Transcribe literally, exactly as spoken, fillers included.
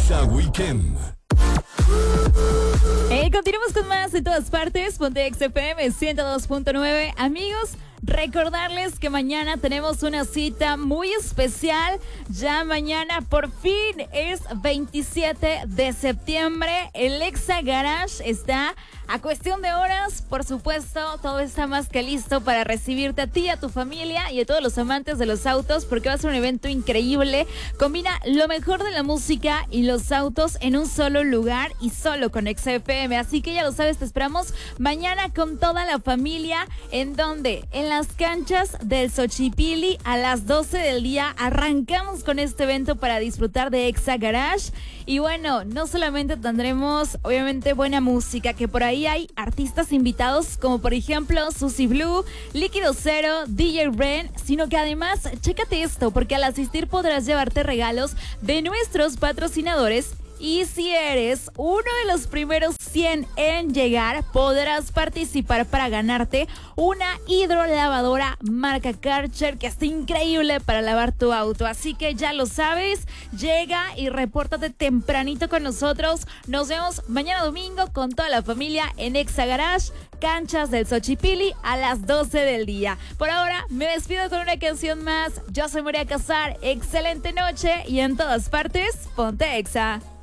Exa Weekend. Eh, continuamos con más en todas partes. Ponte X F M ciento dos punto nueve. Amigos, recordarles que mañana tenemos una cita muy especial. Ya mañana por fin es veintisiete de septiembre. El Exa Garage está a cuestión de horas. Por supuesto, todo está más que listo para recibirte a ti, a tu familia y a todos los amantes de los autos, porque va a ser un evento increíble. Combina lo mejor de la música y los autos en un solo lugar y solo con X F M. Así que ya lo sabes, te esperamos mañana con toda la familia. ¿En dónde? En las canchas del Xochipilli a las doce del día. Arrancamos con este evento para disfrutar de Exa Garage. Y bueno, no solamente tendremos obviamente buena música, que por ahí hay artistas invitados como por ejemplo Susie Blue, Líquido Cero, D J Ren, sino que además, chécate esto, porque al asistir podrás llevarte regalos de nuestros patrocinadores. Y si eres uno de los primeros cien en llegar, podrás participar para ganarte una hidrolavadora marca Karcher, que está increíble para lavar tu auto. Así que ya lo sabes, llega y repórtate tempranito con nosotros. Nos vemos mañana domingo con toda la familia en Exa Garage, canchas del Xochipilli a las doce del día. Por ahora me despido con una canción más. Yo soy María Casar, excelente noche y en todas partes, ponte Exa.